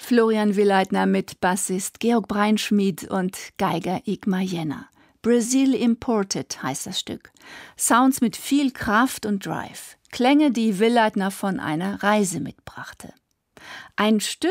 Florian Willeitner mit Bassist Georg Breinschmidt und Geiger Igmar Jenner. Brazil Imported heißt das Stück. Sounds mit viel Kraft und Drive. Klänge, die Willeitner von einer Reise mitbrachte. Ein Stück